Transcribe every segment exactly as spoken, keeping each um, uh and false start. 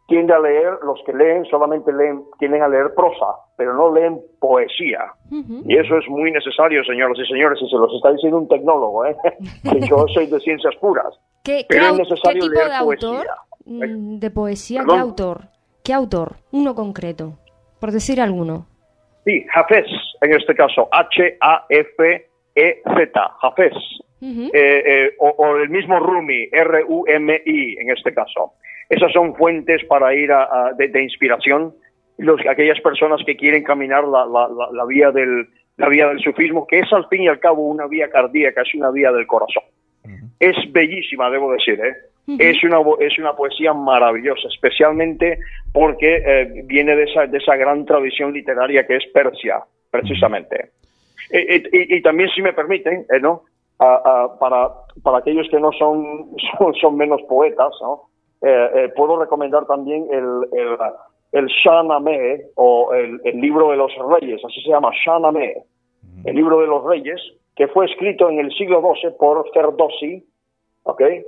tiende a leer, los que leen solamente leen, tienden a leer prosa, pero no leen poesía. Uh-huh. Y eso es muy necesario, señoras y señores, y se los está diciendo un tecnólogo, ¿eh? Que yo soy de ciencias puras. ¿Qué, pero qué, es necesario ¿qué tipo leer de autor poesía. de poesía? ¿Perdón? ¿Qué autor? ¿Qué autor? Uno concreto, por decir alguno. Sí, Hafez, en este caso, H A F E Z, Hafez. Uh-huh. eh, eh, o, o el mismo Rumi, R U M I, en este caso. Esas son fuentes para ir a, a, de, de inspiración. Los, aquellas personas que quieren caminar la, la, la, la, vía del, la vía del sufismo, que es al fin y al cabo una vía cardíaca, es una vía del corazón. Uh-huh. Es bellísima, debo decir, ¿eh? Uh-huh. Es una es una poesía maravillosa, especialmente porque eh, viene de esa, de esa gran tradición literaria que es Persia, precisamente. Uh-huh. Eh, eh, y, y también, si me permiten, eh, ¿no? Uh, uh, para, para aquellos que no son, son, son menos poetas, ¿no? Eh, eh, puedo recomendar también el, el, el Shahnameh, o el, el libro de los reyes, así se llama, Shahnameh, mm. el libro de los reyes, que fue escrito en el siglo doce por Ferdowsi, ¿ok? Eh,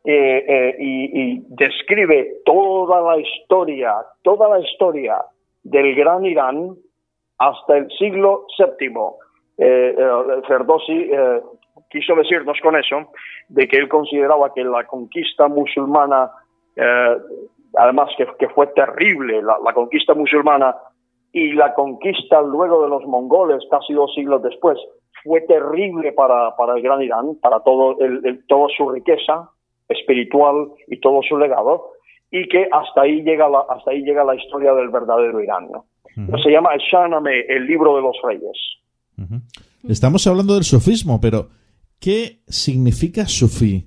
eh, y, y describe toda la historia, toda la historia del Gran Irán hasta el siglo séptimo. Eh, eh, Ferdowsi eh, quiso decirnos con eso de que él consideraba que la conquista musulmana, eh, además que, que fue terrible, la, la conquista musulmana y la conquista luego de los mongoles, casi dos siglos después, fue terrible para, para el Gran Irán, para todo el, el, toda su riqueza espiritual y todo su legado, y que hasta ahí llega la, hasta ahí llega la historia del verdadero Irán, ¿no? Uh-huh. Se llama el Shahnameh, el libro de los reyes. Uh-huh. Estamos hablando del sufismo, pero ¿qué significa sufí?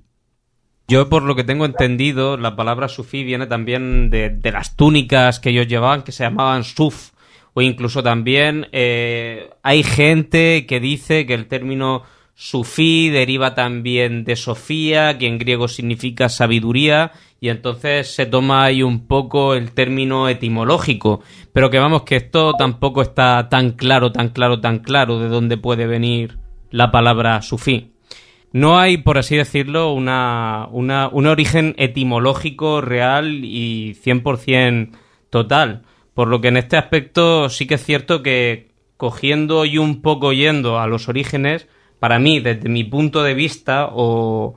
Yo, por lo que tengo entendido, la palabra sufí viene también de, de las túnicas que ellos llevaban, que se llamaban suf, o incluso también eh, hay gente que dice que el término sufí deriva también de Sofía, que en griego significa sabiduría, y entonces se toma ahí un poco el término etimológico, pero que vamos, que esto tampoco está tan claro, tan claro, tan claro de dónde puede venir la palabra sufí. No hay, por así decirlo, una, una, un origen etimológico real y cien por ciento total, por lo que en este aspecto sí que es cierto que cogiendo y un poco yendo a los orígenes, para mí, desde mi punto de vista, o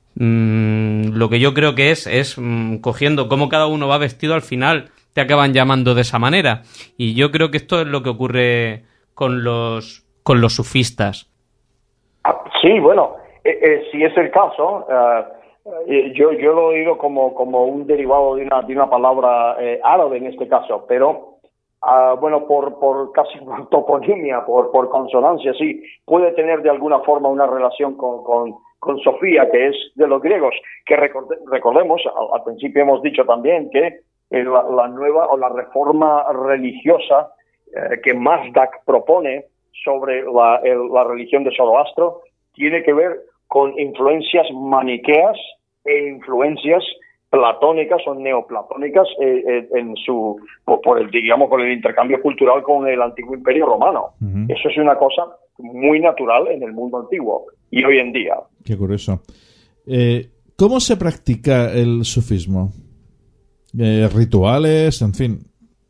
mmm, lo que yo creo que es, es mmm, cogiendo cómo cada uno va vestido, al final te acaban llamando de esa manera. Y yo creo que esto es lo que ocurre con los, con los sufistas. Sí, bueno, eh, eh, si es el caso, uh, eh, yo, yo lo he oído como, como un derivado de una, de una palabra eh, árabe en este caso, pero... Uh, bueno, por, por casi por toponimia, por, por consonancia, sí, puede tener de alguna forma una relación con, con, con Sofía, que es de los griegos, que recorde, recordemos, al, al principio hemos dicho también que eh, la, la nueva o la reforma religiosa eh, que Mazdak propone sobre la, el, la religión de Zoroastro tiene que ver con influencias maniqueas e influencias platónicas o neoplatónicas eh, eh, en su por, por el digamos por el intercambio cultural con el antiguo Imperio Romano. Uh-huh. Eso es una cosa muy natural en el mundo antiguo y hoy en día. Qué curioso. Eh, ¿Cómo se practica el sufismo? Eh, ¿Rituales? En fin.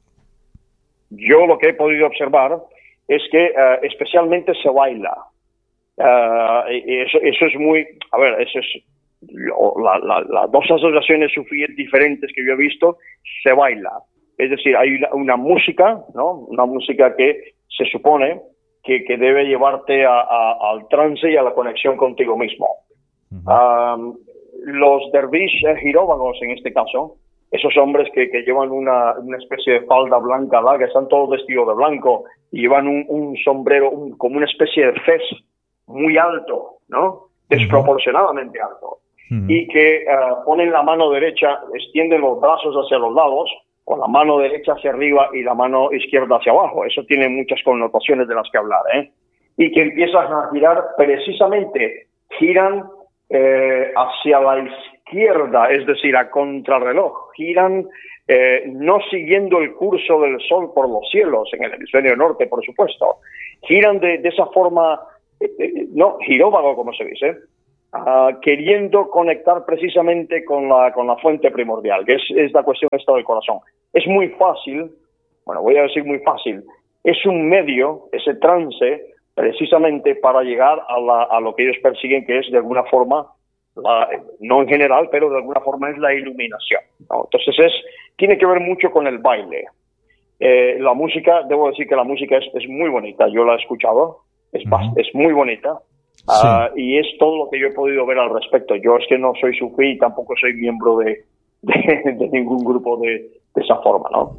Yo lo que he podido observar es que uh, especialmente se baila. Uh, eso, eso es muy, a ver, eso es La, la, las dos asociaciones sufíes diferentes que yo he visto, se baila. Es decir, hay una, una música, ¿no? Una música que se supone que, que debe llevarte a, a, al trance y a la conexión contigo mismo. Uh-huh. Um, los dervish giróvagos, en este caso, esos hombres que, que llevan una, una especie de falda blanca larga, están todos vestidos de blanco y llevan un, un sombrero, un, como una especie de fez muy alto, ¿no? Desproporcionadamente alto. Y que uh, ponen la mano derecha, extienden los brazos hacia los lados, con la mano derecha hacia arriba y la mano izquierda hacia abajo. Eso tiene muchas connotaciones de las que hablar, ¿eh? Y que empiezan a girar, precisamente, giran eh, hacia la izquierda, es decir, a contrarreloj. Giran eh, no siguiendo el curso del sol por los cielos, en el hemisferio norte, por supuesto. Giran de, de esa forma, eh, eh, no, giróvago, como se dice, uh, queriendo conectar precisamente con la, con la fuente primordial, que es, es la cuestión esta del corazón. Es muy fácil, bueno, voy a decir muy fácil, es un medio, ese trance, precisamente para llegar a, la, a lo que ellos persiguen, que es de alguna forma, la, no en general, pero de alguna forma es la iluminación, ¿no? Entonces es, tiene que ver mucho con el baile. Eh, la música, debo decir que la música es, es muy bonita, yo la he escuchado, es, uh-huh. es muy bonita, sí. uh, y es todo lo que yo he podido ver al respecto. Yo es que no soy sufí y tampoco soy miembro de, de, de ningún grupo de, de esa forma, ¿no?